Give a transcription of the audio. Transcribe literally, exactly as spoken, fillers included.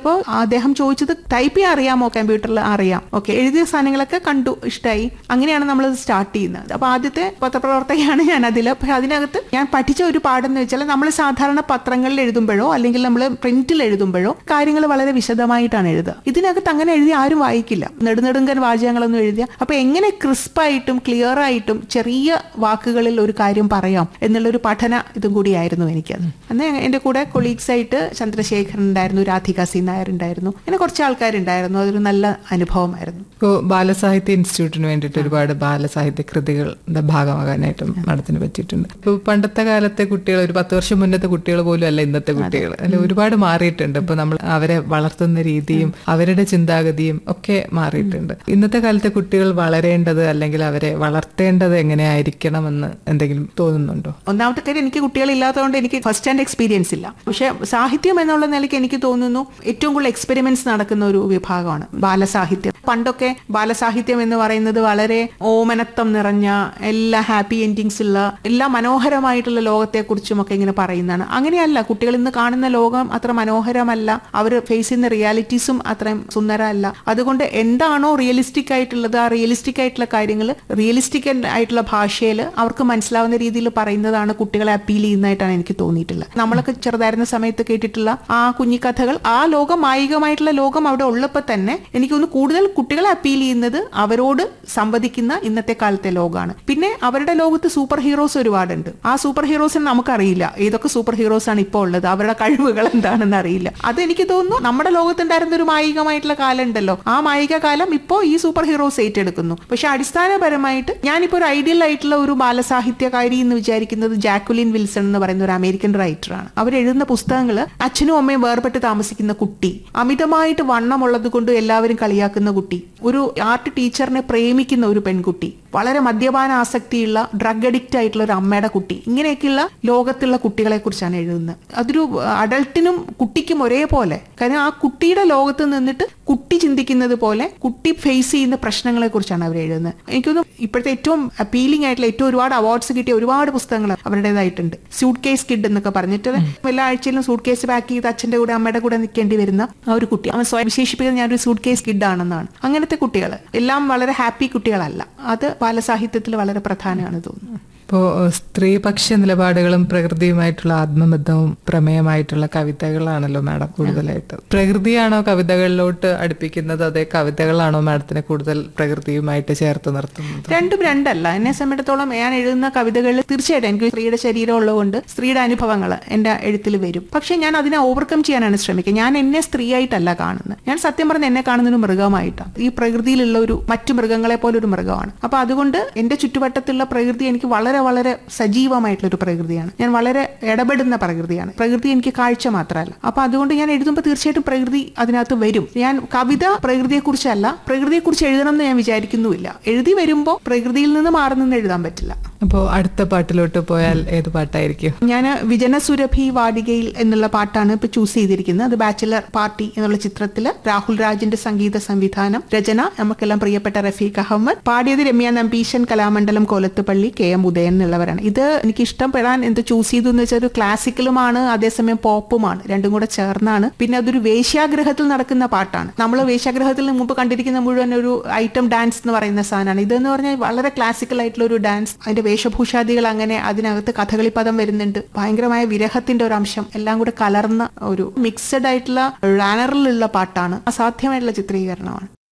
കഴിഞ്ഞപ്പോൾ അദ്ദേഹം ചോദിച്ചത് ടൈപ്പ് ചെയ്യാൻ അറിയാമോ, കമ്പ്യൂട്ടറിൽ അറിയാം, ഓക്കെ, എഴുതിയ സാധനങ്ങളൊക്കെ കണ്ടു, ഇഷ്ടമായി. അങ്ങനെയാണ് നമ്മൾ സ്റ്റാർട്ട് ചെയ്യുന്നത്. അപ്പൊ ആദ്യത്തെ പത്രപ്രവർത്തകയാണ് ഞാൻ അതിൽ. പക്ഷെ അതിനകത്ത് ഞാൻ പഠിച്ച ഒരു പാഠം എന്ന് വെച്ചാൽ നമ്മൾ സാധാരണ പത്രങ്ങളിൽ എഴുതുമ്പോഴോ അല്ലെങ്കിൽ നമ്മൾ പ്രിന്റിൽ എഴുതുമ്പോഴോ കാര്യങ്ങൾ വളരെ വിശദമായിട്ടാണ് എഴുതുക. ഇതിനകത്ത് അങ്ങനെ എഴുതി ആരും വായിക്കില്ല, നെടുനെടുങ്കൻ വാചകങ്ങളൊന്നും എഴുതിയ. അപ്പൊ എങ്ങനെ ക്രിസ്പായിട്ടും ക്ലിയർ ആയിട്ടും ചെറിയ വാക്കുകളിൽ ഒരു കാര്യം പറയാം എന്നുള്ളൊരു പഠന ഇതും കൂടിയായിരുന്നു എനിക്കത്. അന്ന് എന്റെ കൂടെ കൊളീഗ്സ് ആയിട്ട് ചന്ദ്രശേഖരൻ ഉണ്ടായിരുന്നു, രാധിക സി നായർ ഉണ്ടായിരുന്നു, അങ്ങനെ കുറച്ച് ആൾക്കാരുണ്ടായിരുന്നു. അതൊരു നല്ല അനുഭവമായിരുന്നു. ഇപ്പോൾ ബാലസാഹിത്യ ഇൻസ്റ്റിറ്റ്യൂട്ടിന് വേണ്ടിയിട്ട് ഒരുപാട് ബാലസാഹിത്യ കൃതികളുടെ ഭാഗമാകാനായിട്ടും നടത്തിന് പറ്റിയിട്ടുണ്ട്. ഇപ്പോൾ പണ്ടത്തെ കാലത്തെ കുട്ടികൾ, ഒരു പത്ത് വർഷം മുന്നത്തെ കുട്ടികൾ പോലും അല്ല ഇന്നത്തെ കുട്ടികൾ, അല്ലെ, ഒരുപാട് മാറിയിട്ടുണ്ട്. ഇപ്പൊ നമ്മൾ അവരെ വളർത്തുന്ന രീതിയും അവരുടെ ചിന്താഗതിയും ഒക്കെ മാറിയിട്ടുണ്ട്. ഇന്നത്തെ കാലത്തെ കുട്ടികൾ വളരേണ്ടത് അല്ലെങ്കിൽ അവരെ വളർത്തേണ്ടത് എങ്ങനെയായിരിക്കണമെന്ന് എന്തെങ്കിലും തോന്നുന്നുണ്ടോ? ഒന്നാമത്തെ കാര്യം, എനിക്ക് കുട്ടികളില്ലാത്തതുകൊണ്ട് എനിക്ക് ഫസ്റ്റ് ഹാൻഡ് എക്സ്പീരിയൻസ് ഇല്ല. പക്ഷെ സാഹിത്യം എന്നുള്ള നിലയ്ക്ക് എനിക്ക് തോന്നുന്നു ഏറ്റവും കൂടുതൽ എക്സ്പെരിമെന്റ്സ് നടക്കുന്ന ഒരു വിഭാഗമാണ് ബാലസാഹിത്യം. പണ്ടൊക്കെ ബാലസാഹിത്യം എന്ന് പറയുന്നത് വളരെ ഓമനത്വം നിറഞ്ഞ, എല്ലാ ഹാപ്പി എൻഡിങ്സ് ഉള്ള, എല്ലാ മനോഹരമായിട്ടുള്ള ലോകത്തെ കുറിച്ചും ഒക്കെ ഇങ്ങനെ പറയുന്നതാണ്. അങ്ങനെയല്ല, കുട്ടികൾ ഇന്ന് കാണുന്ന ലോകം അത്ര മനോഹരമല്ല, അവർ ഫേസ് ചെയ്യുന്ന റിയാലിറ്റീസും അത്രയും സുന്ദരമല്ല. അതുകൊണ്ട് എന്താണോ റിയലിസ്റ്റിക് ആയിട്ടുള്ളത്, ആ റിയലിസ്റ്റിക് ആയിട്ടുള്ള കാര്യങ്ങൾ റിയലിസ്റ്റിക് ആയിട്ടുള്ള ഭാഷയിൽ അവർക്ക് മനസ്സിലാവുന്ന രീതിയിൽ പറയുന്നതാണ് കുട്ടികളെ അപ്പീൽ ചെയ്യുന്നതായിട്ടാണ് എനിക്ക് തോന്നിയിട്ടുള്ളത്. നമ്മളൊക്കെ ചെറുതായിരുന്ന സമയത്ത് കേട്ടിട്ടുള്ള ആ കുഞ്ഞിക്കഥകൾ, ആ ലോകം, മായികമായിട്ടുള്ള ലോകം അവിടെ ഉള്ളപ്പോൾ തന്നെ എനിക്കൊന്ന് കൂടുതൽ കുട്ടികളെ അപ്പീൽ ചെയ്യുന്നത് അവരോട് സംവദിക്കുന്ന ഇന്നത്തെ കാലത്തെ ലോകമാണ്. പിന്നെ അവരുടെ ലോകത്ത് സൂപ്പർ ഹീറോസ് ഒരുപാടുണ്ട്. ആ സൂപ്പർ ഹീറോസിന് നമുക്കറിയില്ല ഏതൊക്കെ സൂപ്പർ ഹീറോസ് ആണ് ഇപ്പോൾ ഉള്ളത്, അവരുടെ കഴിവുകൾ എന്താണെന്ന് അറിയില്ല. അത് എനിക്ക് തോന്നുന്നു നമ്മുടെ ലോകത്തുണ്ടായിരുന്ന ഒരു മായികമായിട്ടുള്ള കാലം ഉണ്ടല്ലോ, ആ മായിക കാലം ഇപ്പോൾ ഈ സൂപ്പർ ഹീറോസ് ഏറ്റെടുക്കുന്നു. പക്ഷെ അടിസ്ഥാനപരമായിട്ട് ഞാനിപ്പോൾ ഒരു ഐഡിയൽ ആയിട്ടുള്ള ഒരു ബാലസാഹിത്യകാരി എന്ന് വിചാരിക്കുന്നത് ജാക്വലിൻ വിൽസൺ എന്ന് പറയുന്ന ഒരു അമേരിക്കൻ റൈറ്ററാണ്. അവരെഴുതുന്ന പുസ്തകങ്ങൾ അച്ഛനും അമ്മയും വേർപെട്ട് താമസിക്കുന്ന കുട്ടി, അമിതമായിട്ട് വണ്ണമുള്ളത് കൊണ്ട് എല്ലാവരും കളിയാക്കുന്ന കുട്ടി, ഒരു ആർട്ട് ടീച്ചറിനെ പ്രേമിക്കുന്ന ഒരു പെൺകുട്ടി, വളരെ മദ്യപാന ആസക്തിയുള്ള ഡ്രഗ് അഡിക്റ്റ് ആയിട്ടുള്ള ഒരു അമ്മയുടെ കുട്ടി, ഇങ്ങനെയൊക്കെയുള്ള ലോകത്തുള്ള കുട്ടികളെ കുറിച്ചാണ് എഴുതുന്നത്. അതൊരു അഡൾട്ടിനും കുട്ടിക്കും ഒരേപോലെ, കാരണം ആ കുട്ടിയുടെ ലോകത്ത് നിന്നിട്ട് കുട്ടി ചിന്തിക്കുന്നത് പോലെ കുട്ടി ഫേസ് ചെയ്യുന്ന പ്രശ്നങ്ങളെ കുറിച്ചാണ് അവർ എഴുതുന്നത്. എനിക്കൊന്നും ഇപ്പോഴത്തെ ഏറ്റവും അപ്പീലിംഗ് ആയിട്ടുള്ള, ഏറ്റവും ഒരുപാട് അവാർഡ്സ് കിട്ടിയ ഒരുപാട് പുസ്തകങ്ങൾ അവരുടേതായിട്ടുണ്ട്. സ്യൂട്ട് കേസ് കിഡ് എന്നൊക്കെ പറഞ്ഞിട്ട് എല്ലാ ആഴ്ചയിലും സൂട്ട് കേസ് പാക്ക് ചെയ്ത് അച്ഛന്റെ കൂടെ അമ്മയുടെ കൂടെ നിൽക്കേണ്ടി വരുന്ന ആ ഒരു കുട്ടി, അവൻ സ്വയം വിശേഷിപ്പിക്കുന്നത് ഞാനൊരു സൂട്ട് കേസ് കിഡ് ആണെന്നാണ്. അങ്ങനത്തെ കുട്ടികൾ എല്ലാം വളരെ ഹാപ്പി കുട്ടികളല്ല. അത് ബാലസാഹിത്യത്തിൽ വളരെ പ്രധാനമാണ് തോന്നുന്നു. ഇപ്പോൾ സ്ത്രീപക്ഷ നിലപാടുകളും പ്രകൃതിയുമായിട്ടുള്ള ആത്മബന്ധവും പ്രമേയമായിട്ടുള്ള കവിതകളാണല്ലോ മാഡം കൂടുതലായിട്ട്. പ്രകൃതിയാണോ കവിതകളിലോട്ട് അടുപ്പിക്കുന്നത്, അതേ കവിതകളാണോ മാഡത്തിനെ കൂടുതൽ പ്രകൃതിയുമായിട്ട് ചേർത്ത് നിർത്തുന്നത്? രണ്ടും രണ്ടല്ല. എന്നെ സംബന്ധിച്ചിടത്തോളം ഞാൻ എഴുതുന്ന കവിതകളിൽ തീർച്ചയായിട്ടും എനിക്ക് സ്ത്രീയുടെ ശരീരം ഉള്ളതുകൊണ്ട് സ്ത്രീയുടെ അനുഭവങ്ങൾ എന്റെ എഴുത്തിൽ വരും. പക്ഷെ ഞാൻ അതിനെ ഓവർകം ചെയ്യാനാണ് ശ്രമിക്കുക. ഞാൻ എന്നെ സ്ത്രീ ആയിട്ടല്ല കാണുന്നത്. ഞാൻ സത്യം പറഞ്ഞ് എന്നെ കാണുന്നൊരു മൃഗമായിട്ടാണ്. ഈ പ്രകൃതിയിലുള്ള ഒരു മറ്റു മൃഗങ്ങളെ പോലെ ഒരു മൃഗമാണ്. അപ്പൊ അതുകൊണ്ട് എന്റെ ചുറ്റുവട്ടത്തുള്ള പ്രകൃതി എനിക്ക് വളരെ വളരെ സജീവമായിട്ടുള്ള ഒരു പ്രകൃതിയാണ്. ഞാൻ വളരെ ഇടപെടുന്ന പ്രകൃതിയാണ്. പ്രകൃതി എനിക്ക് കാഴ്ച മാത്രമല്ല. അപ്പൊ അതുകൊണ്ട് ഞാൻ എഴുതുമ്പോൾ തീർച്ചയായിട്ടും പ്രകൃതി അതിനകത്ത് വരും. ഞാൻ കവിത പ്രകൃതിയെ കുറിച്ചല്ല, പ്രകൃതിയെ കുറിച്ച് എഴുതണം എന്ന് ഞാൻ വിചാരിക്കുന്നുമില്ല. എഴുതി വരുമ്പോൾ പ്രകൃതിയിൽ നിന്ന് മാറി നിന്ന് എഴുതാൻ പറ്റില്ല. അപ്പോൾ അടുത്ത പാട്ടിലോട്ട് പോയാൽ ഏത് പാട്ടായിരിക്കും? ഞാൻ വിജനസുരഭി വാടികയിൽ എന്നുള്ള പാട്ടാണ് ഇപ്പൊ ചൂസ് ചെയ്തിരിക്കുന്നത്. അത് ബാച്ചിലർ പാർട്ടി എന്നുള്ള ചിത്രത്തില് രാഹുൽ രാജിന്റെ സംഗീത സംവിധാനം, രചന നമുക്കെല്ലാം പ്രിയപ്പെട്ട റഫീഖ് അഹമ്മദ്, പാടിയത് രമ്യ നമ്പീശൻ, കലാമണ്ഡലം കോലത്തുപള്ളി, കെ എം ഉദയൻ എന്നുള്ളവരാണ്. ഇത് എനിക്ക് ഇഷ്ടപ്പെടാൻ എന്ത് ചൂസ് ചെയ്തു എന്ന് വെച്ചാൽ ഒരു ക്ലാസിക്കലുമാണ്, അതേസമയം പോപ്പുമാണ്, രണ്ടും കൂടെ ചേർന്നാണ്. പിന്നെ അതൊരു വേശ്യാഗ്രഹത്തിൽ നടക്കുന്ന പാട്ടാണ്. നമ്മൾ വേശ്യാഗ്രഹത്തിൽ മുമ്പ് കണ്ടിരിക്കുന്ന മുഴുവൻ ഒരു ഐറ്റം ഡാൻസ് എന്ന് പറയുന്ന സാധനമാണ്. ഇതെന്ന് പറഞ്ഞാൽ വളരെ ക്ലാസിക്കൽ ആയിട്ടുള്ള ഒരു ഡാൻസ്. അതിന്റെ വേഷഭൂഷാദികൾ അങ്ങനെ, അതിനകത്ത് കഥകളി പദം വരുന്നുണ്ട്, ഭയങ്കരമായ വിരഹത്തിന്റെ ഒരു അംശം എല്ലാം കൂടെ കലർന്ന ഒരു മിക്സഡ് ആയിട്ടുള്ള റാനറിലുള്ള പാട്ടാണ്. അസാധ്യമായിട്ടുള്ള ചിത്രീകരണമാണ്.